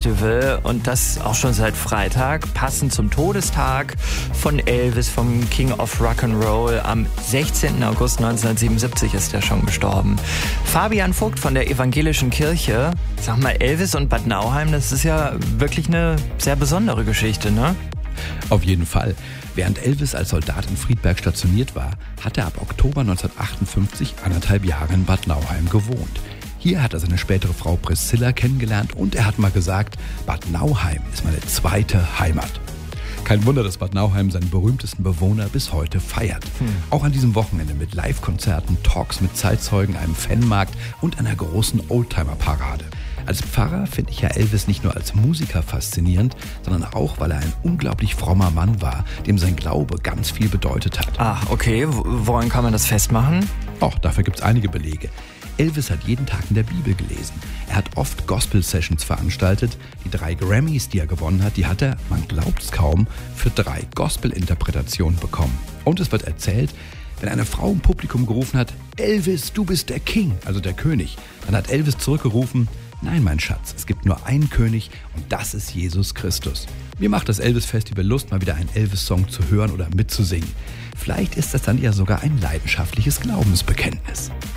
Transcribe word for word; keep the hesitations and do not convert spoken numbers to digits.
Festival und das auch schon seit Freitag, passend zum Todestag von Elvis, vom King of Rock'n'Roll. Am sechzehnten August neunzehnhundertsiebenundsiebzig ist er schon gestorben. Fabian Vogt von der Evangelischen Kirche. Sag mal, Elvis und Bad Nauheim, das ist ja wirklich eine sehr besondere Geschichte, ne? Auf jeden Fall. Während Elvis als Soldat in Friedberg stationiert war, hat er ab Oktober neunzehnhundertachtundfünfzig anderthalb Jahre in Bad Nauheim gewohnt. Hier hat er seine spätere Frau Priscilla kennengelernt und er hat mal gesagt, Bad Nauheim ist meine zweite Heimat. Kein Wunder, dass Bad Nauheim seinen berühmtesten Bewohner bis heute feiert. Hm. Auch an diesem Wochenende mit Live-Konzerten, Talks mit Zeitzeugen, einem Fanmarkt und einer großen Oldtimer-Parade. Als Pfarrer finde ich ja Elvis nicht nur als Musiker faszinierend, sondern auch, weil er ein unglaublich frommer Mann war, dem sein Glaube ganz viel bedeutet hat. Ach, okay. Woran kann man das festmachen? Auch dafür gibt es einige Belege. Elvis hat jeden Tag in der Bibel gelesen. Er hat oft Gospel-Sessions veranstaltet. Die drei Grammys, die er gewonnen hat, die hat er, man glaubt es kaum, für drei Gospel-Interpretationen bekommen. Und es wird erzählt, wenn eine Frau im Publikum gerufen hat, Elvis, du bist der King, also der König, dann hat Elvis zurückgerufen, nein, mein Schatz, es gibt nur einen König und das ist Jesus Christus. Mir macht das Elvis-Festival Lust, mal wieder einen Elvis-Song zu hören oder mitzusingen. Vielleicht ist das dann ja sogar ein leidenschaftliches Glaubensbekenntnis.